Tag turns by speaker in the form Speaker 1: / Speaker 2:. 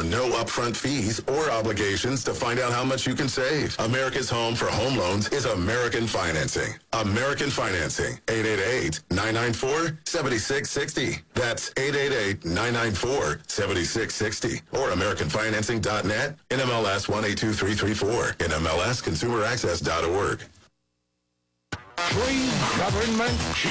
Speaker 1: are no upfront fees or obligations to find out how much you can save. America's home for home loans is American Financing. American Financing, 888-994-7660. That's 888-994-7660. Or AmericanFinancing.net, NMLS 182334, NMLS ConsumerAccess.org.
Speaker 2: Free government